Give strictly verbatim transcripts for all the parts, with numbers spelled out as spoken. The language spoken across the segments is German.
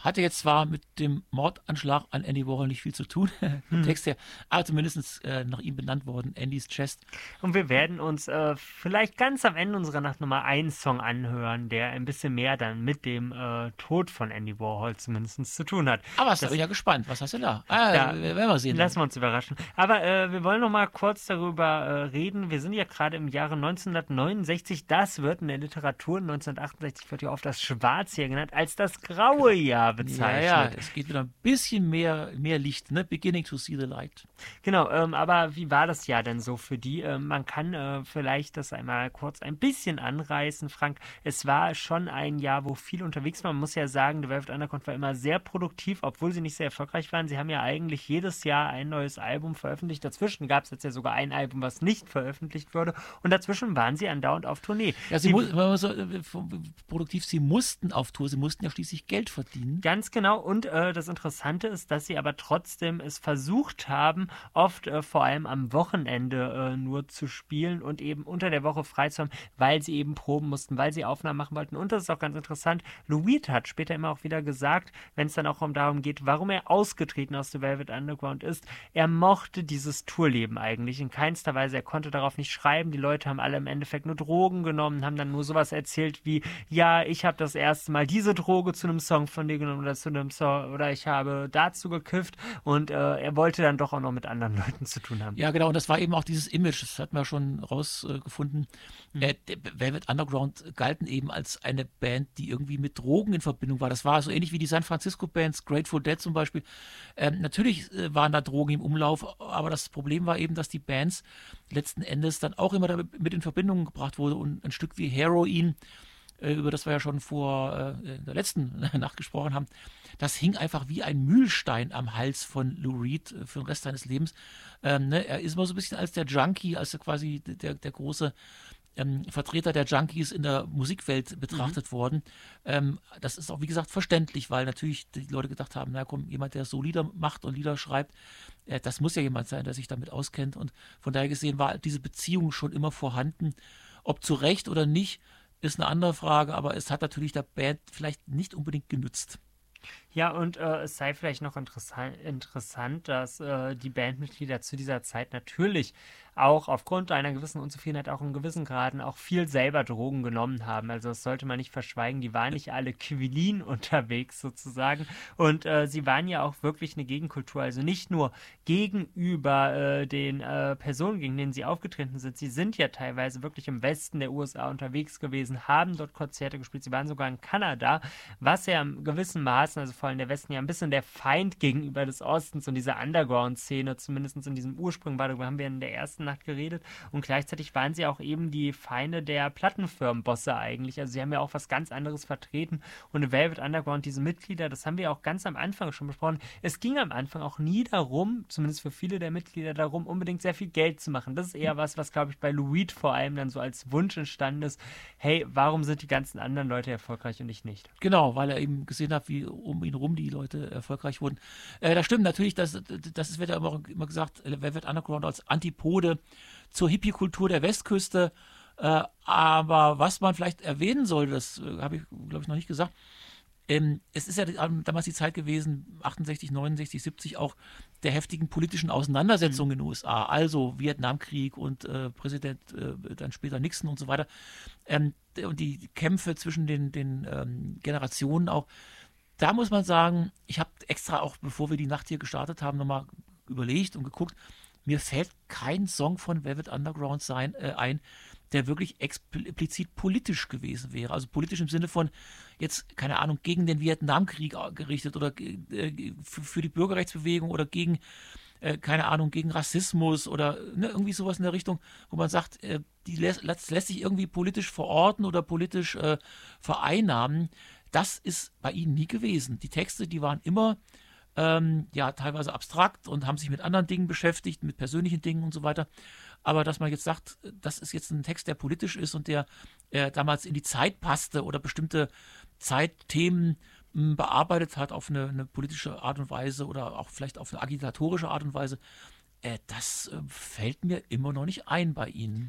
hatte jetzt zwar mit dem Mordanschlag an Andy Warhol nicht viel zu tun, hm. Text her, aber zumindest äh, nach ihm benannt worden, Andys Chest. Und wir werden uns äh, vielleicht ganz am Ende unserer Nacht nochmal einen Song anhören, der ein bisschen mehr dann mit dem äh, Tod von Andy Warhol zumindest zu tun hat. Aber da bin ich ja gespannt, was hast du da? Ah, da werden wir sehen. Lassen wir uns überraschen. Aber äh, wir wollen nochmal kurz darüber äh, reden. Wir sind ja gerade im Jahre neunzehnhundertneunundsechzig. Das wird in der Literatur, neunzehnhundertachtundsechzig wird ja oft das Schwarzjahr genannt, als das graue Jahr bezeichnet. Ja, ja, es geht wieder ein bisschen mehr, mehr Licht, ne? Beginning to see the light. Genau, ähm, aber wie war das Jahr denn so für die? Ähm, man kann äh, vielleicht das einmal kurz ein bisschen anreißen, Frank. Es war schon ein Jahr, wo viel unterwegs war. Man muss ja sagen, The Velvet Underground war immer sehr produktiv, obwohl sie nicht sehr erfolgreich waren. Sie haben ja eigentlich jedes Jahr ein neues Album veröffentlicht. Dazwischen gab es jetzt ja sogar ein Album, was nicht veröffentlicht wurde. Und dazwischen waren sie andauernd auf Tournee. Ja, sie, sie mu- so, produktiv, sie mussten auf Tour, sie mussten ja schließlich Geld verdienen. Ganz genau. Und äh, das Interessante ist, dass sie aber trotzdem es versucht haben, oft äh, vor allem am Wochenende äh, nur zu spielen und eben unter der Woche frei zu haben, weil sie eben proben mussten, weil sie Aufnahmen machen wollten. Und das ist auch ganz interessant. Lou Reed hat später immer auch wieder gesagt, wenn es dann auch um darum geht, warum er ausgetreten aus The Velvet Underground ist, er mochte dieses Tourleben eigentlich in keinster Weise. Er konnte darauf nicht schreiben. Die Leute haben alle im Endeffekt nur Drogen genommen, haben dann nur sowas erzählt wie, ja, ich habe das erste Mal diese Droge zu einem Song von dir genommen oder zu einem Song oder ich habe dazu gekifft und äh, er wollte dann doch auch noch mit anderen Leuten zu tun haben. Ja, genau, und das war eben auch dieses Image, das hat man ja schon rausgefunden. Mhm. Äh, Velvet Underground galten eben als eine Band, die irgendwie mit Drogen in Verbindung war. Das war so ähnlich wie die San Francisco Bands, Grateful Dead zum Beispiel. Ähm, natürlich äh, waren da Drogen im Umlauf, aber das Problem war eben, dass die Bands letzten Endes dann auch immer damit mit in Verbindung gebracht wurde und ein Stück wie Heroin, äh, über das wir ja schon vor äh, in der letzten Nacht gesprochen haben, das hing einfach wie ein Mühlstein am Hals von Lou Reed äh, für den Rest seines Lebens. Ähm, ne? Er ist immer so ein bisschen als der Junkie, als der quasi der, der große Ähm, Vertreter der Junkies in der Musikwelt betrachtet mhm. worden. Ähm, das ist auch, wie gesagt, verständlich, weil natürlich die Leute gedacht haben, na komm, jemand, der so Lieder macht und Lieder schreibt, äh, das muss ja jemand sein, der sich damit auskennt. Und von daher gesehen war diese Beziehung schon immer vorhanden. Ob zu Recht oder nicht, ist eine andere Frage, aber es hat natürlich der Band vielleicht nicht unbedingt genützt. Ja, und äh, es sei vielleicht noch interessant, interessant dass äh, die Bandmitglieder zu dieser Zeit natürlich auch aufgrund einer gewissen Unzufriedenheit auch in gewissen Graden auch viel selber Drogen genommen haben. Also das sollte man nicht verschweigen. Die waren nicht alle Quilin unterwegs sozusagen. Und äh, sie waren ja auch wirklich eine Gegenkultur. Also nicht nur gegenüber äh, den äh, Personen, gegen denen sie aufgetreten sind. Sie sind ja teilweise wirklich im Westen der U S A unterwegs gewesen, haben dort Konzerte gespielt. Sie waren sogar in Kanada, was ja im gewissen Maßen, also vor allem der Westen, ja ein bisschen der Feind gegenüber des Ostens und dieser Underground-Szene, zumindest in diesem Ursprung war. Darüber haben wir in der ersten Nacht geredet. Und gleichzeitig waren sie auch eben die Feinde der Plattenfirmenbosse eigentlich. Also sie haben ja auch was ganz anderes vertreten. Und Velvet Underground, diese Mitglieder, das haben wir auch ganz am Anfang schon besprochen. Es ging am Anfang auch nie darum, zumindest für viele der Mitglieder darum, unbedingt sehr viel Geld zu machen. Das ist eher was, was, glaube ich, bei Lou Reed vor allem dann so als Wunsch entstanden ist. Hey, warum sind die ganzen anderen Leute erfolgreich und ich nicht? Genau, weil er eben gesehen hat, wie um ihn rum die Leute erfolgreich wurden. Äh, das stimmt natürlich, das, das wird ja immer, immer gesagt, Velvet Underground als Antipode zur Hippie-Kultur der Westküste. Äh, aber was man vielleicht erwähnen sollte, das äh, habe ich, glaube ich, noch nicht gesagt, ähm, es ist ja damals die Zeit gewesen, achtundsechzig, neunundsechzig, siebzig, auch der heftigen politischen Auseinandersetzungen mhm. in den U S A, also Vietnamkrieg und äh, Präsident, äh, dann später Nixon und so weiter. Ähm, und die Kämpfe zwischen den, den ähm, Generationen auch. Da muss man sagen, ich habe extra auch, bevor wir die Nacht hier gestartet haben, nochmal überlegt und geguckt, mir fällt kein Song von Velvet Underground sein, äh, ein, der wirklich explizit politisch gewesen wäre. Also politisch im Sinne von jetzt, keine Ahnung, gegen den Vietnamkrieg gerichtet oder äh, für, für die Bürgerrechtsbewegung oder gegen, äh, keine Ahnung, gegen Rassismus oder ne, irgendwie sowas in der Richtung, wo man sagt, äh, die lässt, lässt sich irgendwie politisch verorten oder politisch äh, vereinnahmen. Das ist bei ihnen nie gewesen. Die Texte, die waren immer ähm, ja teilweise abstrakt und haben sich mit anderen Dingen beschäftigt, mit persönlichen Dingen und so weiter. Aber dass man jetzt sagt, das ist jetzt ein Text, der politisch ist und der äh, damals in die Zeit passte oder bestimmte Zeitthemen mh, bearbeitet hat auf eine, eine politische Art und Weise oder auch vielleicht auf eine agitatorische Art und Weise, äh, das äh, fällt mir immer noch nicht ein bei ihnen.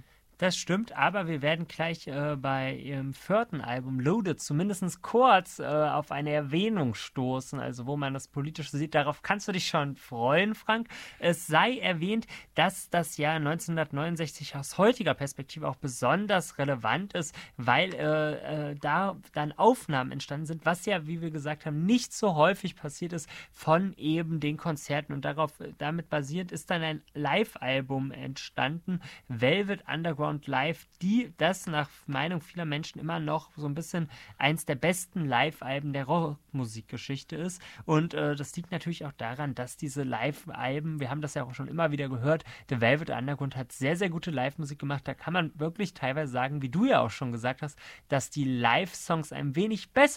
Das stimmt, aber wir werden gleich äh, bei ihrem vierten Album Loaded zumindest kurz äh, auf eine Erwähnung stoßen, also wo man das politisch sieht. Darauf kannst du dich schon freuen, Frank. Es sei erwähnt, dass das Jahr neunzehnhundertneunundsechzig aus heutiger Perspektive auch besonders relevant ist, weil äh, äh, da dann Aufnahmen entstanden sind, was ja, wie wir gesagt haben, nicht so häufig passiert ist von eben den Konzerten. Und darauf, damit basierend ist dann ein Live-Album entstanden, Velvet Underground Live, die das nach Meinung vieler Menschen immer noch so ein bisschen eins der besten Live-Alben der Rockmusikgeschichte ist. Und äh, das liegt natürlich auch daran, dass diese Live-Alben, wir haben das ja auch schon immer wieder gehört, The Velvet Underground hat sehr, sehr gute Live-Musik gemacht. Da kann man wirklich teilweise sagen, wie du ja auch schon gesagt hast, dass die Live-Songs ein wenig besser